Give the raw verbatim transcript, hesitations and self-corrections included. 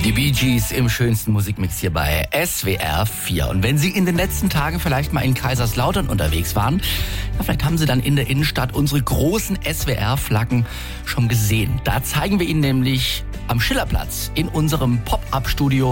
Die Bee Gees im schönsten Musikmix hier bei S W R vier. Und wenn Sie in den letzten Tagen vielleicht mal in Kaiserslautern unterwegs waren, ja, vielleicht haben Sie dann in der Innenstadt unsere großen S W R-Flaggen schon gesehen. Da zeigen wir Ihnen nämlich am Schillerplatz in unserem Pop-Up-Studio